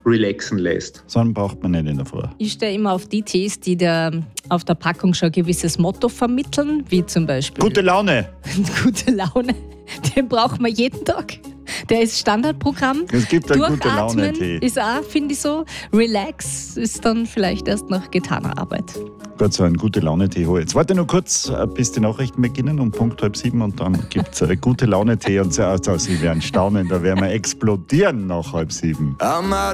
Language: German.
relaxen lässt. So einen braucht man nicht in der Früh. Ich stehe immer auf die Tees, die auf der Packung schon ein gewisses Motto vermitteln, wie zum Beispiel Gute Laune. gute Laune. Den braucht man jeden Tag. Der ist Standardprogramm. Es gibt einen gute Durchatmen Laune-Tee. ist auch, finde ich so. Relax ist dann vielleicht erst nach getaner Arbeit. Gut, so einen gute Laune-Tee hol. Jetzt warte nur kurz, bis die Nachrichten beginnen um Punkt 6:30 und dann gibt es gute Laune-Tee und Sie werden staunen, da werden wir explodieren nach 6:30.